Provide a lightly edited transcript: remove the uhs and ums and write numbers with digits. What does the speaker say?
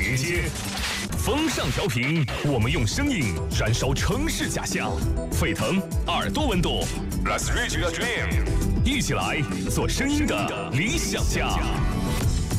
直接。风尚调频，我们用声音燃烧城市假象，沸腾耳朵温度。Let's reach your dream， 一起来做声音的理想家。